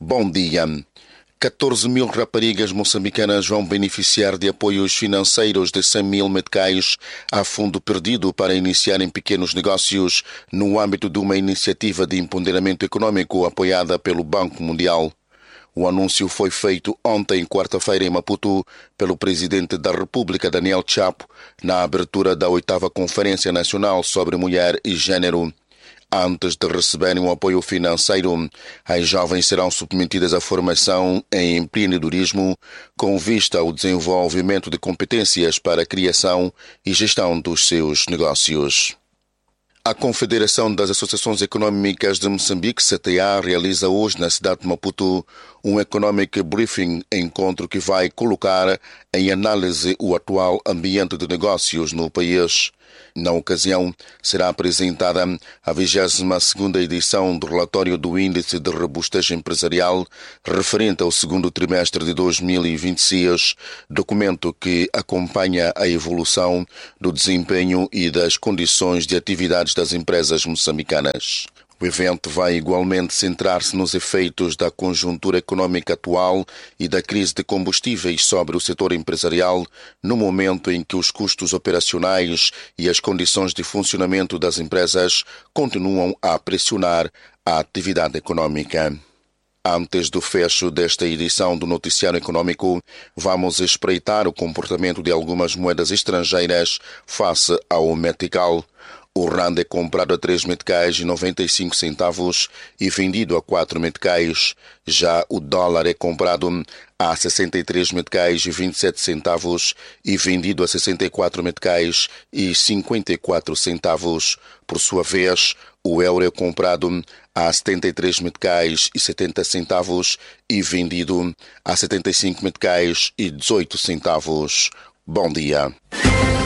Bom dia. 14 mil raparigas moçambicanas vão beneficiar de apoios financeiros de 100 mil meticais a fundo perdido para iniciarem pequenos negócios no âmbito de uma iniciativa de empoderamento econômico apoiada pelo Banco Mundial. O anúncio foi feito ontem, quarta-feira, em Maputo, pelo Presidente da República, Daniel Chapo, na abertura da 8ª Conferência Nacional sobre Mulher e Gênero. Antes de receberem um apoio financeiro, as jovens serão submetidas à formação em empreendedorismo com vista ao desenvolvimento de competências para a criação e gestão dos seus negócios. A Confederação das Associações Econômicas de Moçambique, CTA, realiza hoje na cidade de Maputo um Economic Briefing, encontro que vai colocar em análise o atual ambiente de negócios no país. Na ocasião, será apresentada a 22ª edição do relatório do Índice de Robustez Empresarial referente ao segundo trimestre de 2026, documento que acompanha a evolução do desempenho e das condições de atividades das empresas moçambicanas. O evento vai igualmente centrar-se nos efeitos da conjuntura econômica atual e da crise de combustíveis sobre o setor empresarial, no momento em que os custos operacionais e as condições de funcionamento das empresas continuam a pressionar a atividade econômica. Antes do fecho desta edição do Noticiário Econômico, vamos espreitar o comportamento de algumas moedas estrangeiras face ao metical. O rand é comprado a 3 meticais e 95 centavos e vendido a 4 meticais. Já o dólar é comprado a 63 meticais e 27 centavos e vendido a 64 meticais e 54 centavos. Por sua vez, o euro é comprado a 73 meticais e 70 centavos e vendido a 75 meticais e 18 centavos. Bom dia.